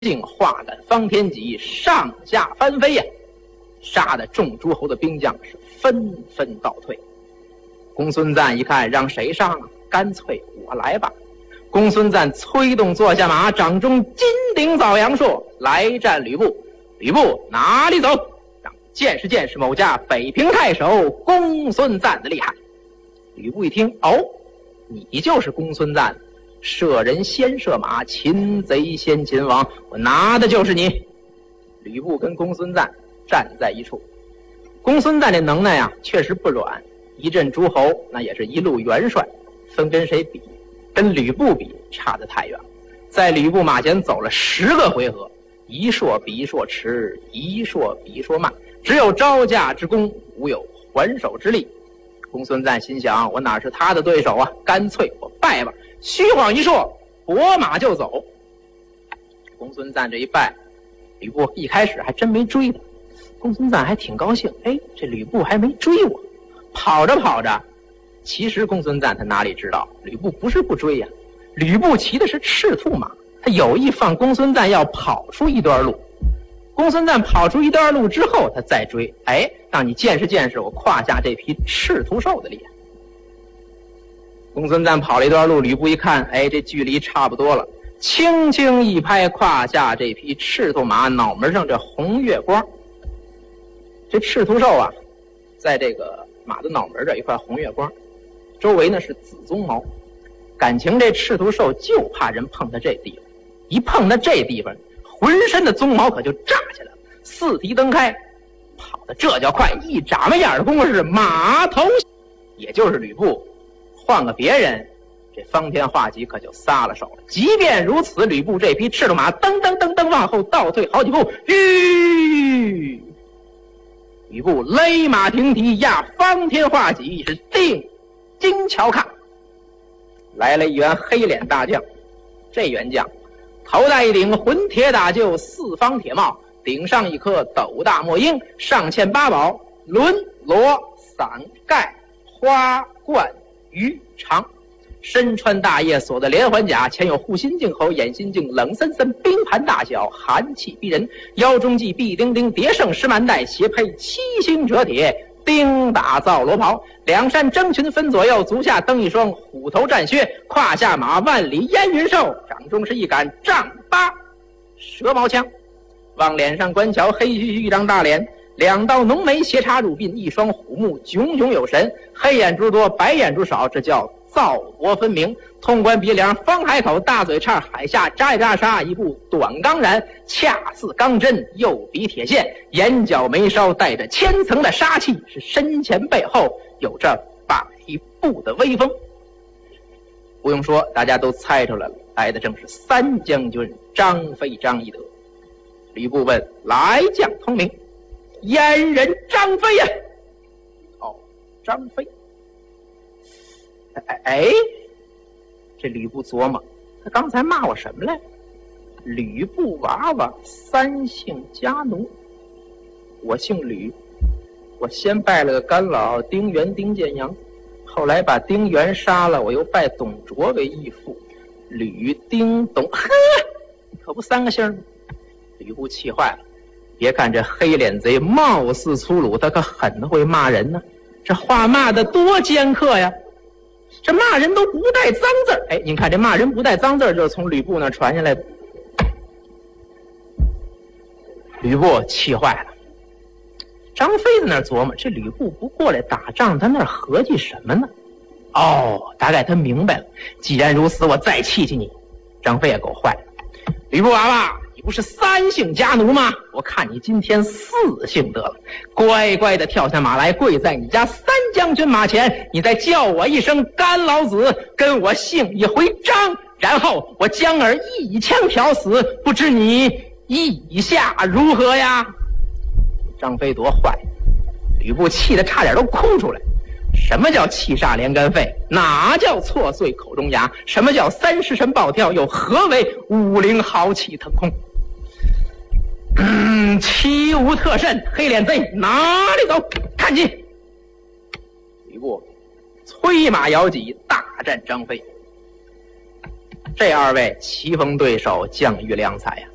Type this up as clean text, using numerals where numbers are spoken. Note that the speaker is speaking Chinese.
竟化赶方天戟，上下翻飞呀，杀得众诸侯的兵将是纷纷倒退。公孙瓒一看，让谁上啊？干脆我来吧。公孙瓒催动坐下马，掌中金鼎枣阳朔，来战吕布。吕布哪里走？让见识见识某家北平太守公孙瓒的厉害。吕布一听，哦，你就是公孙瓒，射人先射马，擒贼先擒王，我拿的就是你。吕布跟公孙瓒站在一处。公孙瓒这能耐啊，确实不软，一阵诸侯那也是一路元帅，分跟谁比？跟吕布比差得太远了。在吕布马前走了10个回合，一硕比一硕迟，一硕比一硕慢，只有招架之功，无有还手之力。公孙瓒心想，我哪是他的对手啊，干脆我败吧。虚晃一硕，拨马就走。公孙瓒这一败，吕布一开始还真没追他。公孙瓒还挺高兴，哎，这吕布还没追我。跑着跑着，其实公孙瓒他哪里知道，吕布不是不追呀，吕布骑的是赤兔马，他有意放公孙瓒要跑出一段路。公孙瓒跑出一段路之后，他再追，哎，让你见识见识我胯下这匹赤兔兽的厉害。公孙瓒跑了一段路，吕布一看，哎，这距离差不多了，轻轻一拍胯下这匹赤兔马，脑门上这红月光。这赤兔兽啊，在这个马的脑门这一块红月光，周围呢是紫鬃毛。感情这赤兔兽就怕人碰它这地方，一碰它这地方，浑身的鬃毛可就炸起来了，四蹄蹬开，跑得这叫快，一眨巴眼的功夫是马头。也就是吕布换个别人，这方天画戟可就撒了手了。即便如此，吕布这匹赤兔马噔噔噔噔往后倒退好几步，吕布勒马停蹄，压方天画戟，是定睛瞧看。来了一员黑脸大将，这员将头戴一顶浑铁打就四方铁帽，顶上一颗斗大墨缨，上嵌八宝，轮罗伞盖花冠鱼肠，身穿大叶锁的连环甲，前有护心镜、后眼心镜，冷森森，冰盘大小，寒气逼人。腰中系碧丁丁叠胜10万带，斜配7星折铁，钉打造罗袍，两扇征裙分左右，足下蹬一双虎头战靴，胯下马万里烟云兽，掌中是一杆丈8蛇矛枪，往脸上观瞧，黑黢黢一张大脸，两道浓眉斜插入鬓，一双虎目炯炯有神，黑眼珠多，白眼珠少，这叫皂薄分明。通关鼻梁，方海口，大嘴叉，海下扎一扎沙，一部短钢髯，恰似钢针，又比铁线，眼角眉梢带着千层的杀气，是身前背后有着百步的威风。不用说，大家都猜出来了，来的正是三将军张飞张翼德。吕布问：来将通名？燕人张飞呀。哦，张飞。哎，这吕布琢磨，他刚才骂我什么来？吕布娃娃3姓家奴，我姓吕，我先拜了个干老丁原丁建阳，后来把丁原杀了，我又拜董卓为义父，吕丁董，呵，可不3个姓吗？吕布气坏了，别看这黑脸贼貌似粗鲁，他可很会骂人呢，这话骂得多尖刻呀！这骂人都不带脏字儿，哎，您看这骂人不带脏字儿，就是从吕布那传下来的。吕布气坏了，张飞在那琢磨，这吕布不过来打仗，他那合计什么呢？哦，大概他明白了。既然如此，我再气气你。张飞也够坏的。吕布娃娃，你不是3姓家奴吗？我看你今天4姓得了，乖乖的跳下马来，跪在你家三将军马前，你再叫我一声干老子，跟我姓一回张，然后我将尔一枪挑死，不知你意下如何呀？张飞多坏，吕布气得差点都哭出来。什么叫气煞连肝肺？哪叫挫碎口中牙？什么叫3时辰暴跳？又何为武陵豪气腾空？欺无特甚，黑脸贼哪里走？看紧！吕布催马摇戟，大战张飞。这2位棋逢对手，将遇良才呀！